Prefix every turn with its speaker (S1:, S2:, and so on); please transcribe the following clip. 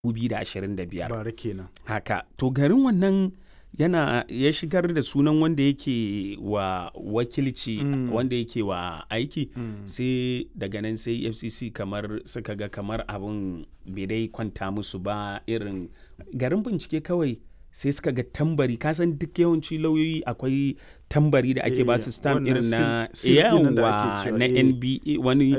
S1: 2025
S2: bara kenan.
S1: haka to garin wannan ya shigar da sunan wanda yake wa wakilci wanda yake wa aiki sai daga nan sai FCC kamar suka ga kamar abin bai dai kwanta musu ba irin garin bincike kawai sai suka ga tambari kasan duk yawanci lauyoyi akwai tambari da ake ba su stamp irin na yawa na NBA wani